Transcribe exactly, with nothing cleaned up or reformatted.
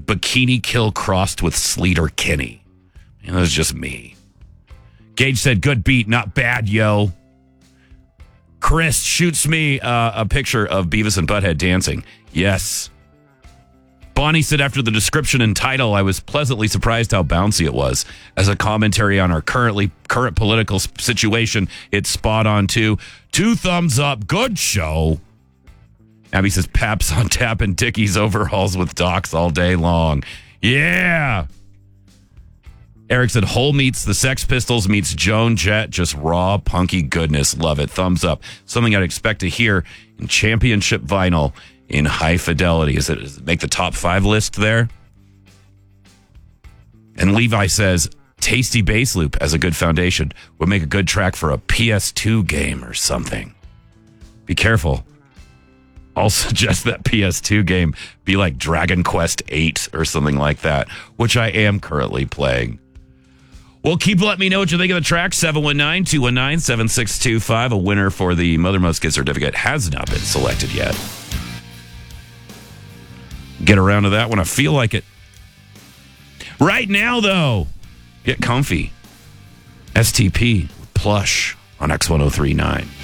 Bikini Kill crossed with Sleater Kinney. And that was just me. Gage said, good beat, not bad, yo. Chris shoots me uh, a picture of Beavis and Butthead dancing. Yes. Bonnie said after the description and title, I was pleasantly surprised how bouncy it was. As a commentary on our currently current political situation, it's spot on too. Two thumbs up. Good show. Abby says Paps on tap and Dickies overhauls with Docs all day long. Yeah. Eric said Hole meets the Sex Pistols meets Joan Jett. Just raw, punky goodness. Love it. Thumbs up. Something I'd expect to hear in championship vinyl in high fidelity. Is it, does it make the top five list there? And Levi says tasty bass loop as a good foundation would make a good track for a P S two game or something. Be careful. I'll suggest that P S two game be like Dragon Quest eight or something like that, which I am currently playing. Well, keep letting me know what you think of the track. seven one nine, two one nine, seven six two five. A winner for the Mother Musket certificate has not been selected yet. Get around to that when I feel like it. Right now, though, get comfy. S T P Plush on X ten thirty-nine.